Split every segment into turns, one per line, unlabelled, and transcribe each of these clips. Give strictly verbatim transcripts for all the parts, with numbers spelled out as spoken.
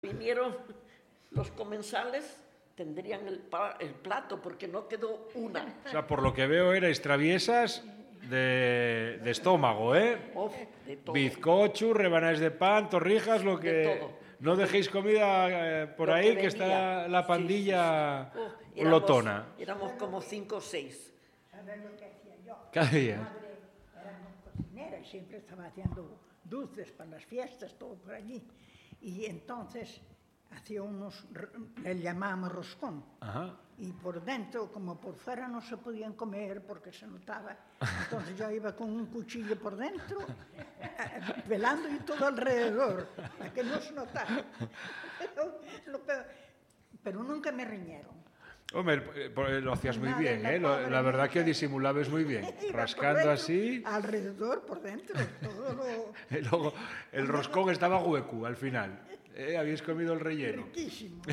Vinieron los comensales, tendrían el, pa el plato porque no quedó una.
O sea, por lo que veo erais traviesas de, de estómago, ¿eh?
Uf, de todo.
Bizcocho, rebanadas de pan, torrijas, lo que...
De todo.
No dejéis comida eh, por
Lo
ahí,
que
que está la pandilla
sí, sí, sí. Oh, éramos,
lotona.
Éramos como cinco o seis.
¿Sabes lo que hacía yo?
Cada día.
Mi madre era cocinera y siempre estaba haciendo dulces para las fiestas, todo por allí. Y entonces hacía unos, le llamábamos roscón.
Ajá.
Y por dentro, como por fuera no se podían comer porque se notaba. Entonces yo iba con un cuchillo por dentro, pelando y todo alrededor, para que no se notara. Pero, lo peor, pero nunca me riñeron.
Hombre, lo hacías muy
Madre,
bien,
la
¿eh? La,
pobre
la verdad
mujer.
que disimulabas muy bien.
Iba por
Rascando
dentro,
así.
alrededor, por dentro, todo lo...
Y luego el roscón estaba hueco al final. ¿Eh? Habíais comido el relleno.
Riquísimo.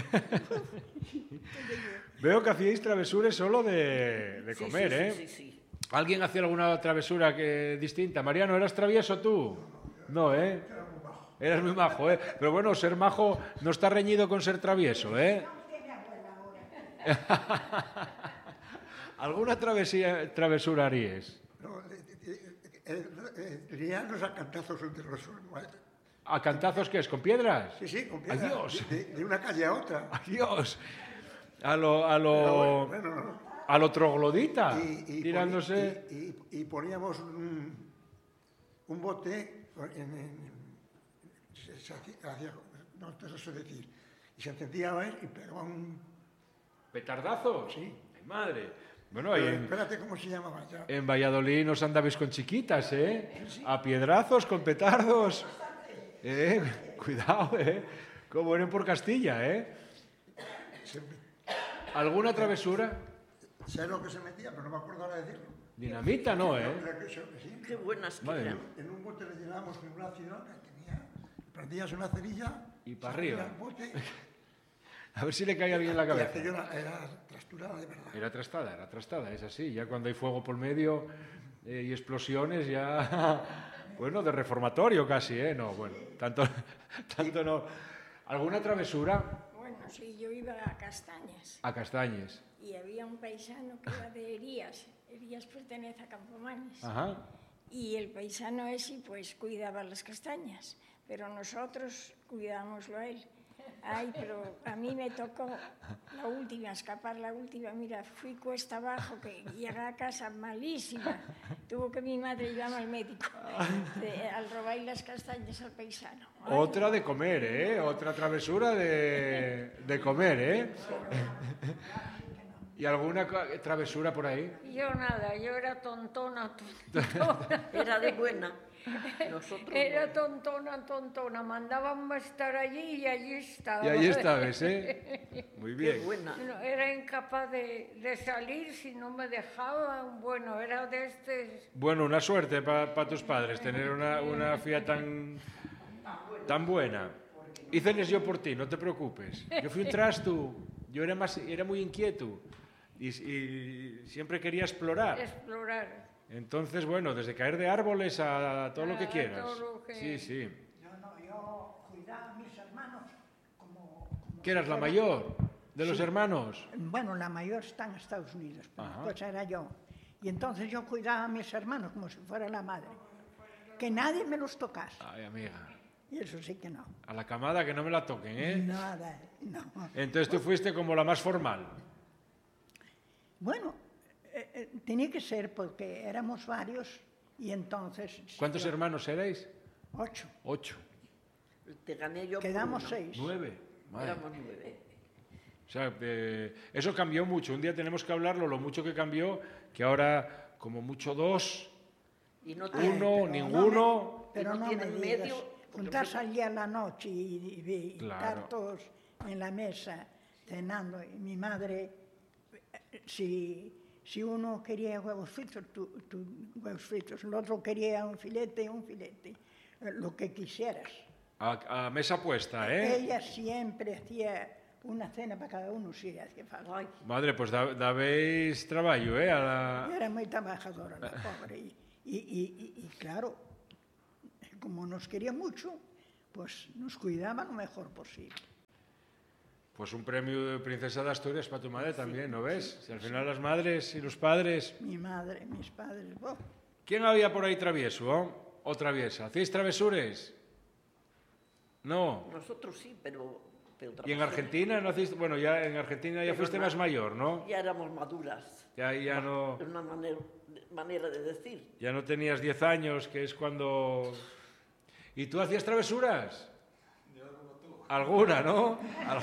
Veo que hacíais travesuras solo de, de
Sí,
comer,
sí,
¿eh?
Sí, sí, sí.
¿Alguien hacía alguna travesura que, distinta? Mariano, ¿eras travieso tú? No, ¿eh? Eras muy majo, ¿eh? Pero bueno, ser majo no está reñido con ser travieso, ¿eh? ¿Alguna travesía, travesura haríais?
No, liarnos a cantazos entre los hermanos.
¿A cantazos qué es? ¿Con piedras?
Sí, sí, con piedras.
Adiós.
De, de una calle a otra.
Adiós. A lo, a lo,
Pero bueno, no, no.
a lo troglodita,
Y, y,
tirándose...
y, y, y poníamos un, un bote, en, en, se, se hacía, hacía, no te lo sé decir, y se encendía a ver y pegaba un...
¿Petardazos?
Sí.
Ay, madre. Bueno, ahí
Pero
en,
espérate, ¿cómo se llamaba ya?
en Valladolid nos andabais con chiquitas, ¿eh? A piedrazos, con petardos. Eh, cuidado, ¿eh? Como eran por Castilla, ¿eh?
Se,
¿Alguna travesura?
sé lo que se metía, pero no me acuerdo ahora de decirlo.
Dinamita, no, ¿eh?
Pero que se- sí.
Qué buenas que
Madre
eran.
mía.
En un bote le llenábamos en una ciudad que tenía, prendías una cerilla
Y para
salía
arriba.
el bote,
A ver si le cae a alguien en la
y
cabeza.
aquello era, era trasturada de verdad.
Era trastada, era trastada, es así. Ya cuando hay fuego por medio eh, y explosiones, ya... Bueno, de reformatorio casi, ¿eh? No, bueno, tanto, tanto no. ¿Alguna travesura?
Bueno, sí, yo iba a Castañas
A Castañes.
y había un paisano que era de Herías. Herías pertenece a Campomanes.
Ajá.
Y el paisano ese, pues, cuidaba las castañas, pero nosotros cuidábamoslo a él. Ay, pero a mí me tocó la última, escapar la última. Mira, fui cuesta abajo, que llegué a casa malísima. Tuvo que mi madre llevarme al médico de, al robar las castañas al paisano. Ay,
Otra de comer, ¿eh? Otra travesura de, de comer, ¿eh? ¿Y alguna co- travesura por ahí?
Yo nada, yo era tontona, tontona.
Era de buena. Nosotros
Era
no.
tontona, tontona. Mandaban a estar allí y allí estaba.
Y ahí estabas, ¿eh? Muy
Qué
bien.
buena.
No, era incapaz de, de salir si no me dejaban. Bueno, era de este...
Bueno, una suerte para tus padres tener una, una fía tan, tan buena. Hiceles yo por ti, no te preocupes. Yo fui un trasto, yo era, más, era muy inquieto y, y siempre quería explorar.
explorar.
Entonces, bueno, desde caer de árboles a todo lo que
A
quieras.
todo lo que-
Sí, sí.
No, no, yo cuidaba a mis hermanos como... como
¿Qué eras
si
la
fuera-
mayor de los
Sí.
hermanos?
Bueno, la mayor está en Estados Unidos, pero
Ajá.
pues era yo. Y entonces yo cuidaba a mis hermanos como si fuera la madre. Que nadie me los tocase.
Ay, amiga.
Y eso sí que no.
A la camada que no me la toquen, ¿eh?
Nada, no.
Entonces tú fuiste como la más formal.
Bueno, eh, eh, tenía que ser porque éramos varios y entonces...
¿Cuántos
yo-
hermanos erais?
Ocho.
Ocho.
Te gané yo por
Quedamos
una.
seis.
Nueve. Madre.
Éramos nueve.
O sea, eh, eso cambió mucho. Un día tenemos que hablarlo, lo mucho que cambió, que ahora como mucho dos,
Y no
Ay,
tiene-
uno,
pero no
ninguno.
me- pero
Y no
no, me
tienen
digas,
medio, porque
juntarse
fue-
allí a la noche y, y- y
Claro.
estar todos en la mesa cenando. Y mi madre, eh, si, si uno quería huevos fritos, tú, tú huevos fritos, el otro quería un filete, un filete, eh, lo que quisieras.
A, a mesa puesta, ¿eh?
Ella siempre hacía una cena para cada uno si hacía falta.
Ay,
Madre, pues da, dabéis trabajo, ¿eh? A la...
Era muy trabajadora la pobre. Y, y, y- y- y claro, como nos quería mucho, pues nos cuidaba lo mejor posible.
Pues un premio de Princesa de Asturias para tu madre también, ¿no ves? Si al final las madres y los padres...
Mi madre, mis padres, vos.
¿Quién había por ahí travieso, oh? O traviesa? ¿Hacéis travesures? No.
Nosotros sí, pero... pero
¿Y en Argentina no hacéis...? Bueno, ya en Argentina ya
Pero
fuiste
no,
más mayor, ¿no?
Ya éramos maduras.
Ya, ya no...
Es una manera, manera de decir.
Ya no tenías diez años, que es cuando... ¿Y tú hacías travesuras? Alguna, ¿no?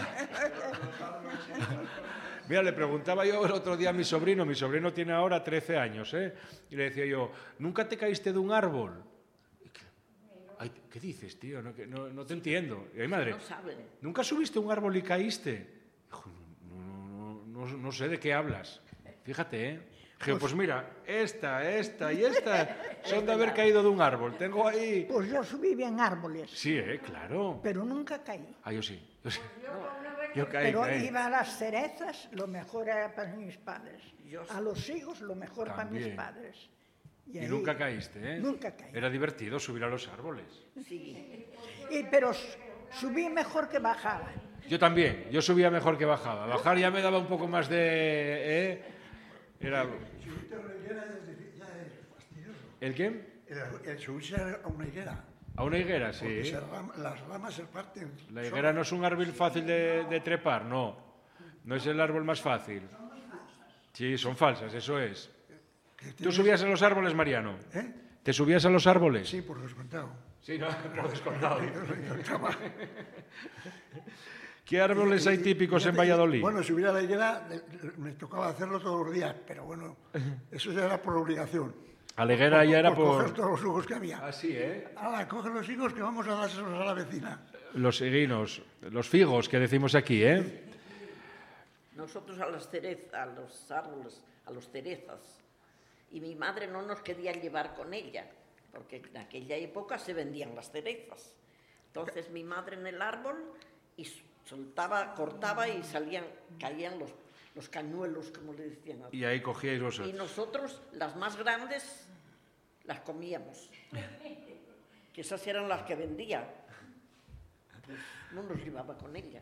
Mira, le preguntaba yo el otro día a mi sobrino, mi sobrino tiene ahora trece años, ¿eh? Y le decía yo, ¿nunca te caíste de un árbol? Ay, ¿qué dices, tío? No, que, no, no te entiendo. Y ay, madre,
No saben.
¿nunca subiste a un árbol y caíste? Dijo, no, no, no, no sé de qué hablas. Fíjate, ¿eh? Dijo, pues mira, esta, esta y esta son de haber caído de un árbol. Tengo ahí...
Pues yo subí bien árboles,
Sí, ¿eh? Claro.
pero nunca caí.
Ah, yo sí. Yo, sí. Yo caí,
Pero
caí.
iba a las cerezas, lo mejor era para mis padres.
Yo
A los higos, lo mejor para mis
También.
padres.
Y
ahí-
nunca caíste, ¿eh?
Nunca caí.
Era divertido subir a los árboles.
Sí.
Y, pero s- subí mejor que bajaba.
Yo también. Yo subía mejor que bajaba. Bajar ya me daba un poco más de... ¿eh? Era...
Subirte a una higuera ya es, ya es fastidioso.
¿El qué?
El, el subirse a una higuera.
A una higuera,
Porque
sí.
se ram- las ramas se parten.
La higuera no es un árbol fácil de, de trepar, no. No es el árbol más fácil. Sí, son falsas, eso es.
Que
¿Tú
tienes-
subías a los árboles, Mariano?
¿Eh?
¿Te subías a los árboles?
Sí, por descontado.
Sí, no, por descontado.
Descontaba.
¿Qué árboles hay típicos
Ya
en
te-
Valladolid?
Bueno, subir a la higuera eh, me tocaba hacerlo todos los días, pero bueno, eso ya era por obligación.
A la higuera ya era
coger
por...
todos los higos que había.
Así, ¿eh?
Ahora, coge los higos que vamos a dárselos a la vecina.
Los higuinos, los figos que decimos aquí, ¿eh?
Nosotros a, las cerezas, a los árboles, a los cerezas. Y mi madre no nos quería llevar con ella, porque en aquella época se vendían las cerezas. Entonces mi madre en el árbol y soltaba, cortaba y salían, caían los, los cañuelos, como le decían.
Y ahí cogíais
Y
vosotros.
nosotros, las más grandes, las comíamos. Que esas eran las que vendía. Pues no nos llevaba con ella.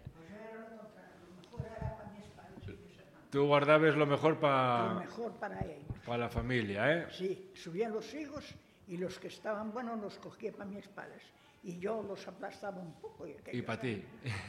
Tú guardabas lo mejor
Lo
para
mejor para ellos.
la familia, ¿eh?
Sí, subían los higos y los que estaban buenos los cogía para mis padres. Y yo los aplastaba un poco. Y,
Y
aquellos-
para ti.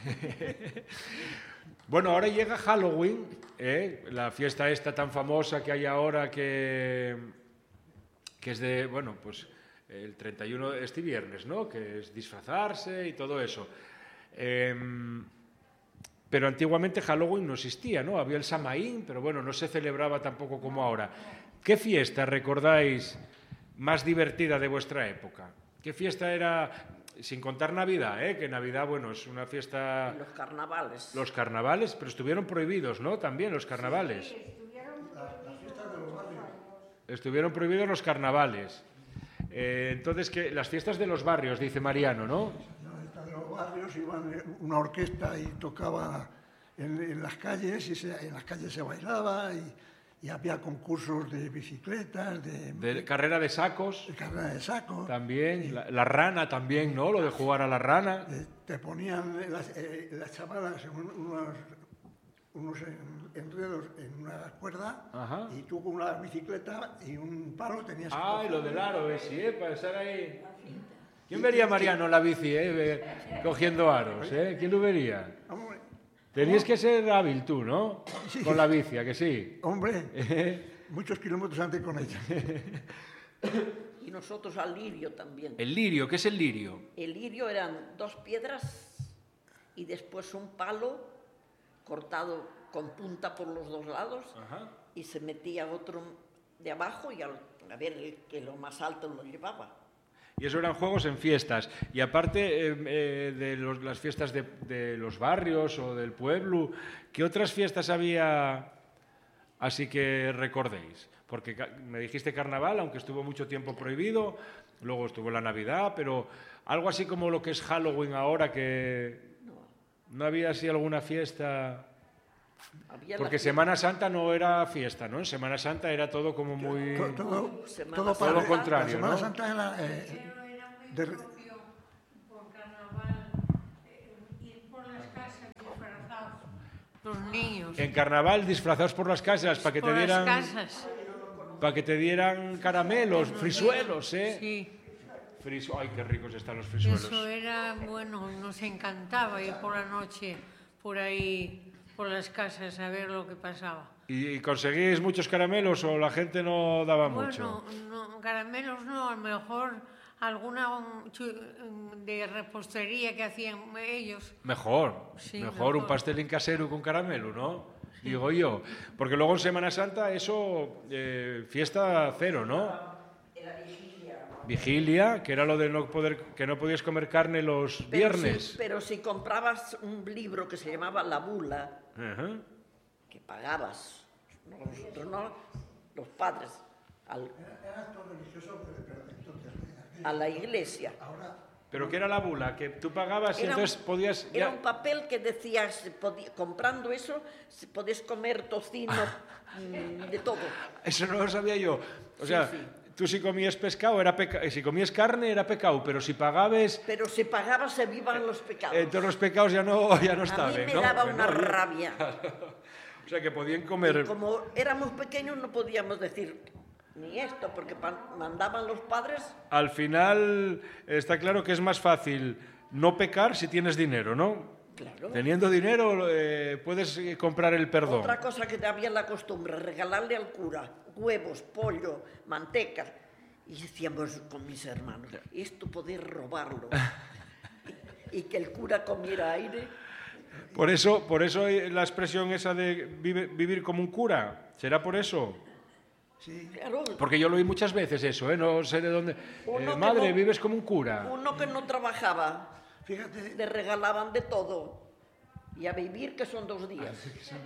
Bueno, ahora llega Halloween, ¿eh? La fiesta esta tan famosa que hay ahora que, que es de, bueno, pues el treinta y uno, este viernes, ¿no? Que es disfrazarse y todo eso. Em, pero antiguamente Halloween no existía, ¿no? Había el Samaín, pero bueno, no se celebraba tampoco como ahora. ¿Qué fiesta recordáis más divertida de vuestra época? ¿Qué fiesta era, sin contar Navidad, ¿eh? Que Navidad, bueno, es una fiesta...
En los carnavales.
Los carnavales, pero estuvieron prohibidos, ¿no? También los carnavales. Estuvieron prohibidos los carnavales. Eh, entonces, ¿qué? Las fiestas de los barrios, dice Mariano, ¿no?
En los barrios iban una orquesta y tocaba en, en las calles, y se- en las calles se bailaba, y, y había concursos de bicicletas, de,
De carrera de sacos,
de carrera de saco.
también. La, la rana también, ¿no? Lo de jugar a la rana.
Eh, te ponían las, eh, las chavalas en un- unos, unos en- enredos en una cuerda,
Ajá.
y tú con una bicicleta y un palo tenías que
Ay,
coger.
lo del aro, ¿eh? Sí, ¿eh? Para estar ahí... ¿Quién vería a Mariano en la bici, eh? eh, cogiendo aros, eh? ¿Quién lo vería?
Hombre,
Tenías que ser hábil tú, ¿no?
Sí.
Con la bici, ¿a que sí?
hombre,
Eh,
muchos kilómetros antes con ella.
Y nosotros al lirio también.
El lirio, ¿qué es el lirio?
El lirio eran dos piedras y después un palo cortado con punta por los dos lados
Ajá.
y se metía otro de abajo y al, a ver el que lo más alto lo llevaba.
Y eso eran juegos en fiestas. Y aparte eh, eh, de los- las fiestas de, de los barrios o del pueblo, ¿qué otras fiestas había así que recordéis? Porque ca- me dijiste carnaval, aunque estuvo mucho tiempo prohibido, luego estuvo la Navidad, pero algo así como lo que es Halloween ahora, que no había así alguna fiesta...
Había
Porque
la-
Semana Santa no era fiesta, ¿no? En Semana Santa era todo como muy...
To- todo,
Semana
todo,
Santa.
para-
Todo contrario,
La Semana
¿no?
Santa era... eh, de-
Por carnaval, eh, ir por las casas disfrazados. los niños.
En carnaval disfrazados por las casas para que te
por
dieran...
las casas.
Para que te dieran caramelos, frisuelos, ¿eh?
Sí.
Frisu- Ay, qué ricos están los frisuelos.
Eso era, bueno, nos encantaba ir por la noche por ahí, por las casas, a ver lo que pasaba.
¿Y conseguís muchos caramelos o la gente no daba mucho?
Bueno, no, caramelos no, a lo mejor alguna um, chu- um, de repostería que hacían ellos.
Mejor,
Sí,
mejor un
mejor.
pastelín casero con caramelo, ¿no? Digo yo. Porque luego en Semana Santa eso, eh, fiesta cero, ¿no? Vigilia, que era lo de no poder, que no podías comer carne los
Pero
viernes.
si, pero si comprabas un libro que se llamaba La Bula,
Ajá.
que pagabas, no, nosotros no, los padres, al-
Era acto religioso, pero, pero entonces,
a la iglesia.
ahora
Pero ¿qué era la bula? Que tú pagabas y
Era un-
entonces podías...
Era
ya-
un papel que decía, se podía- comprando eso, se podías comer tocino, mm, de todo.
Eso no lo sabía yo. O
Sí,
sea,
sí.
tú si comías pescado era pecado, si comías carne era pecado, pero si pagabas,
Pero si pagaba se vivan los pecados.
eh, todos los pecados ya no, ya no
a
estaban,
mí me
¿no?
daba
Que
una
no, yo-
rabia.
O sea, que podían comer...
Y como éramos pequeños no podíamos decir ni esto, porque pa- mandaban los padres.
Al final está claro que es más fácil no pecar si tienes dinero, ¿no?
Claro.
Teniendo dinero eh, puedes eh, comprar el perdón.
Otra cosa que había la costumbre, regalarle al cura huevos, pollo, manteca. Y decíamos con mis hermanos, esto poder robarlo. y, y que el cura comiera aire.
Por eso, por eso hay la expresión esa de vive- vivir como un cura. ¿Será por eso?
sí,
Claro,
Porque yo lo oí muchas veces eso, ¿eh? No sé de dónde.
Uno
Eh,
que
madre,
no-
vives como un cura.
uno que no trabajaba,
fíjate,
le regalaban de todo. Y a vivir que son dos días.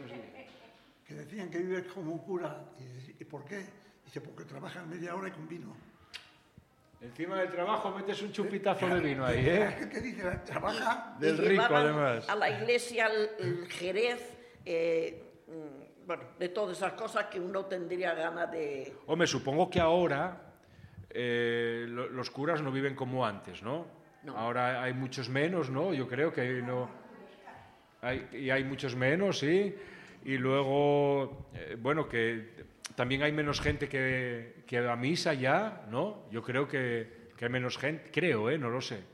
que decían que vives como un cura. ¿Y, y por qué? Dice, porque trabajan media hora y con vino.
Encima del trabajo metes un chupitazo de vino ahí, ¿eh?
¿Qué dice? Trabaja.
Del
Y
rico,
llevaban
además.
a la iglesia el, el jerez, eh, mm, bueno, de todas esas cosas que uno tendría ganas de...
Hombre, supongo que ahora eh, lo- los curas no viven como antes, ¿no?
No.
Ahora hay muchos menos, ¿no? Yo creo que no... Hay, y hay muchos menos, sí. Y luego, eh, bueno, que también hay menos gente que, que va a misa ya, ¿no? Yo creo que, que hay menos gente, creo, ¿eh? No lo sé.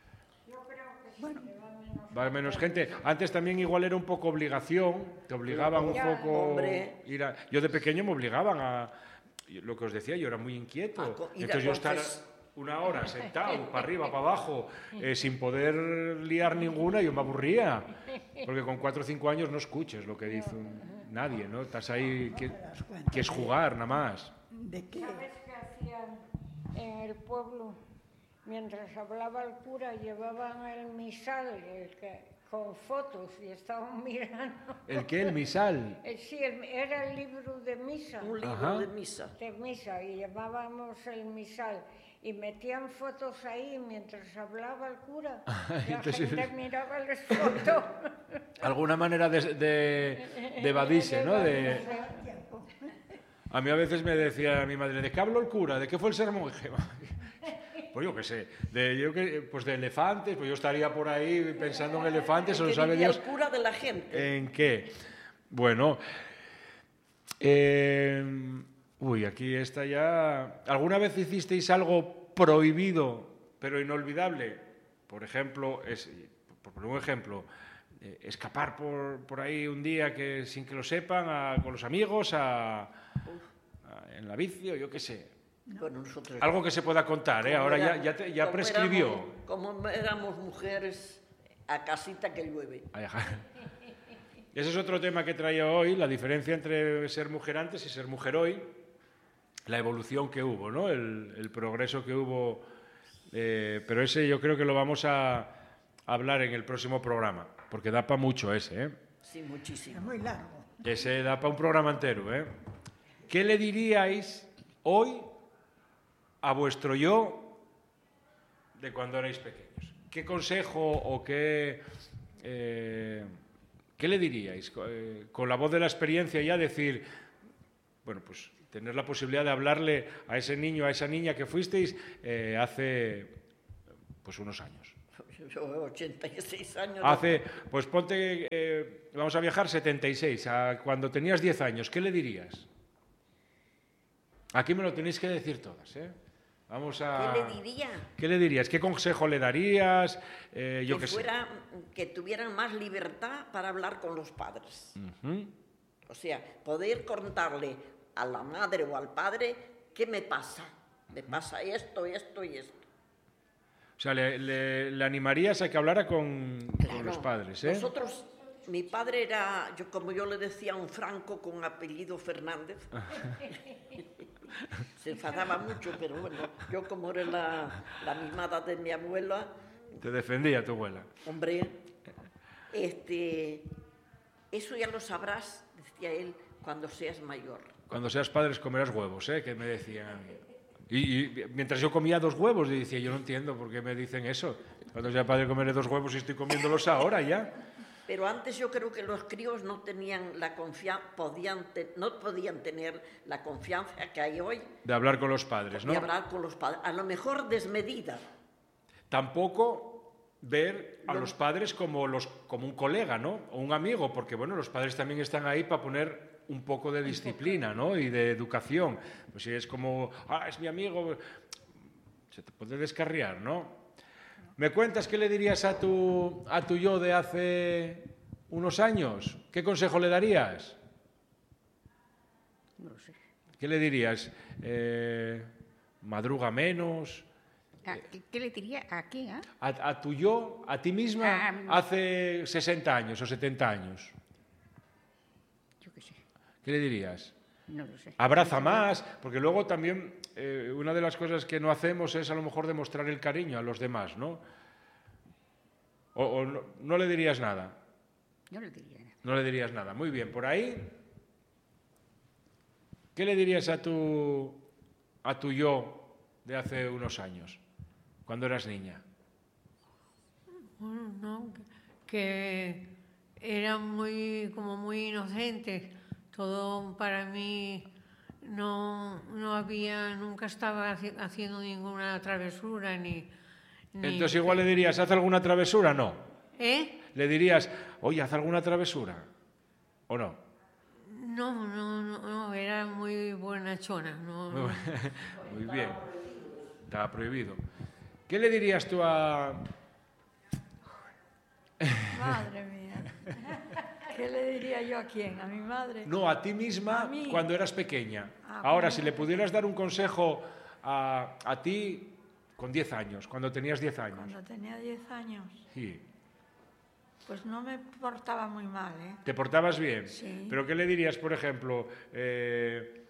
Va menos gente. Antes también igual era un poco obligación, te obligaban un
Ya.
poco...
Hombre.
Ir a- yo de pequeño me obligaban a... Lo que os decía, yo era muy inquieto.
A co- ir a
Entonces yo estar
confes-
una hora sentado, para arriba, para abajo, eh, sin poder liar ninguna, yo me aburría. Porque con cuatro o cinco años no escuches lo que dice un- nadie, ¿no? Estás ahí, que, que es jugar, nada más.
¿De qué?
¿Sabes qué hacían en el pueblo? Mientras hablaba el cura, llevaban el misal el que- con fotos y estaban mirando.
¿El qué? ¿El misal?
Eh, Sí, el- era el libro de misa.
Un libro
Ajá.
de misa.
De misa, y llevábamos el misal. Y metían fotos ahí mientras hablaba el cura. La
entonces-
gente miraba las fotos.
Alguna manera de, de, de evadirse, ¿no? De, a mí a veces me decía mi madre, ¿de qué habló el cura? ¿De qué fue el sermón? Y dije, pues yo qué sé, de, yo que, pues de elefantes, pues yo estaría por ahí pensando en elefantes, o
Que
lo sabe
vivía
Dios.
el cura de la gente.
¿En qué? Bueno, eh, uy, aquí está ya... ¿Alguna vez hicisteis algo prohibido, pero inolvidable? Por ejemplo, es, por poner un ejemplo, eh, escapar por, por ahí un día que sin que lo sepan a- con los amigos, a, a- en la bici o yo qué sé.
Bueno, nosotros...
Algo que se pueda contar, ¿eh?
como
Ahora ya,
éramos-
ya, te- ya
como
prescribió.
éramos- como éramos mujeres, a casita que llueve.
Ay, ajá. Ese es otro tema que traía hoy, la diferencia entre ser mujer antes y ser mujer hoy, la evolución que hubo, ¿no? El, el progreso que hubo, eh, pero ese yo creo que lo vamos a hablar en el próximo programa, porque da para mucho ese, ¿eh?
Sí,
Es
muchísimo.
muy largo.
Ese da para un programa entero, ¿eh? ¿Qué le diríais hoy a vuestro yo de cuando erais pequeños? ¿Qué consejo o qué, eh, qué le diríais? Co- eh, Con la voz de la experiencia ya decir, bueno, pues tener la posibilidad de hablarle a ese niño, a esa niña que fuisteis eh, hace pues unos años.
Yo ochenta y seis años.
Hace, pues ponte, eh, vamos a viajar setenta y seis, a cuando tenías diez años, ¿qué le dirías? Aquí me lo tenéis que decir todas, ¿eh? Vamos a...
¿Qué le diría?
¿Qué le dirías? ¿Qué consejo le darías? Eh, yo
que,
qué sé.
fuera, que tuvieran más libertad para hablar con los padres.
Ujú.
O sea, poder contarle a la madre o al padre qué me pasa. Me pasa esto, esto y esto.
O sea, le, le- le animarías a que hablara con, con
Claro.
los padres, ¿eh?
Nosotros, mi padre era, yo, como yo le decía, un franco con apellido Fernández. Se enfadaba mucho, pero bueno, yo como era la, la misma edad de mi abuela,
Te defendía tu abuela.
hombre, este, eso ya lo sabrás, decía él, cuando seas mayor.
Cuando seas padres comerás huevos, ¿eh? Que me decían. Y, y mientras yo comía dos huevos, y decía, yo no entiendo por qué me dicen eso. Cuando sea padre comeré dos huevos y estoy comiéndolos ahora ya.
Pero antes yo creo que los críos no tenían la confianza, podían te- no podían tener la confianza que hay hoy
De hablar con los padres, ¿no?
de hablar con los padres. A lo mejor desmedida.
Tampoco ver a los padres como, los, como un colega, ¿no? O un amigo, porque bueno, los padres también están ahí para poner un poco de disciplina, ¿no? Y de educación. Pues si es como, ah, es mi amigo, se te puede descarriar, ¿no? ¿Me cuentas qué le dirías a tu, a tu yo de hace unos años? ¿Qué consejo le darías?
No lo sé.
¿Qué le dirías? Eh, ¿Madruga menos?
¿A- ¿Qué, qué le diría a quién? ah?
A, a tu yo, a ti misma,
Ah,
hace sesenta años o setenta años.
Yo qué sé.
¿Qué le dirías?
No lo sé.
Abraza más, porque luego también eh, una de las cosas que no hacemos es a lo mejor demostrar el cariño a los demás, ¿no? O, o no, no le dirías nada.
No le diría nada.
No le dirías nada. Muy bien, por ahí. ¿Qué le dirías a tu, a tu yo de hace unos años, cuando eras niña?
Bueno, no, que, que era muy, como muy inocente. Todo para mí no, no había, nunca estaba haci- haciendo ninguna travesura ni... ni
Entonces igual le dirías, ¿haz alguna travesura? No.
¿Eh?
Le dirías, oye, haz alguna travesura. ¿O no?
No, no, no, no, era muy buenachona. No, no.
Muy bien. Estaba prohibido. ¿Qué le dirías tú a...
Madre mía. ¿Qué le diría yo a quién? ¿A mi madre?
No, a ti misma
A mí.
cuando eras pequeña.
Ah,
Ahora,
cuando
si le pudieras dar un consejo a, a ti con diez años, cuando tenías diez años.
Cuando tenía diez años,
Sí.
pues no me portaba muy mal, ¿eh?
¿Te portabas bien?
Sí.
¿Pero qué le dirías, por ejemplo? Eh,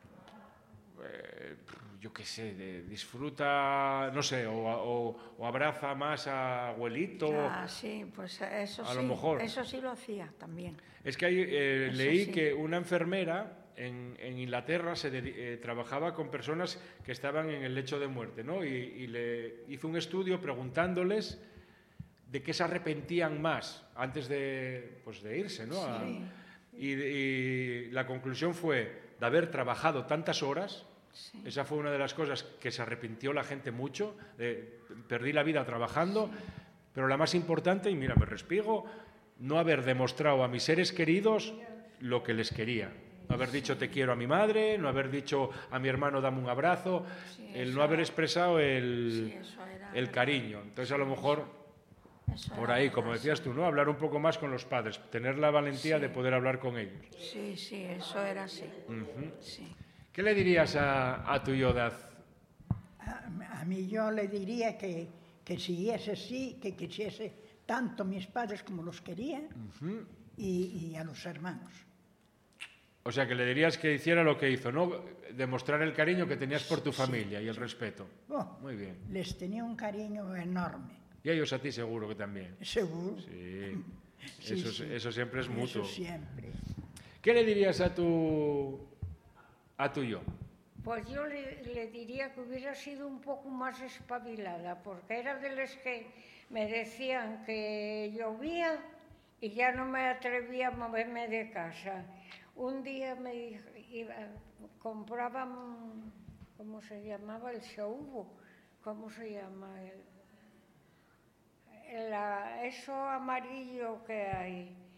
eh, yo qué sé, de- disfruta, no sé, o, o- o abraza más a abuelito.
Ah, sí, pues eso
A
sí.
lo mejor.
Eso sí lo hacía también.
Es que hay, eh,
Eso
leí
sí.
que una enfermera en, en Inglaterra se dedi- eh, trabajaba con personas que estaban en el lecho de muerte, ¿no? Y, y le hizo un estudio preguntándoles de qué se arrepentían más antes de, pues, de irse, ¿no? A-
Sí.
y, y la conclusión fue de haber trabajado tantas horas.
Sí.
Esa fue una de las cosas que se arrepintió la gente mucho. de, perdí la vida trabajando, pero la más importante, y mira, me respiego, no haber demostrado a mis seres queridos lo que les quería. No haber dicho te quiero a mi madre, no haber dicho a mi hermano dame un abrazo,
Sí,
el
eso-
no haber expresado el,
Sí, eso era
el
verdad.
cariño. Entonces a lo mejor
Eso
por
era
ahí, como
verdad,
decías
sí.
tú, ¿no? Hablar un poco más con los padres, tener la valentía
Sí.
de poder hablar con ellos.
Sí, sí, eso era así.
Ujú.
Sí.
¿Qué le dirías a, a tu yo de haz-
A, a mí yo le diría que, que siguiese así, que quisiese tanto a mis padres como los quería y, y a los hermanos.
O sea, que le dirías que hiciera lo que hizo, ¿no? Demostrar el cariño que tenías por tu familia y el respeto.
Oh,
Muy bien.
les tenía un cariño enorme,
Y ellos a ti seguro que también.
seguro.
Sí.
Sí,
eso,
sí.
eso siempre es mutuo.
Eso siempre.
¿Qué le dirías a tu, a tu yo?
Pues yo le, le diría que hubiera sido un poco más espabilada, porque era de las que me decían que llovía y ya no me atrevía a moverme de casa. Un día me dijo, iba, compraban, ¿cómo se llamaba? El saúbo, ¿cómo se llama? El, la- eso amarillo que hay,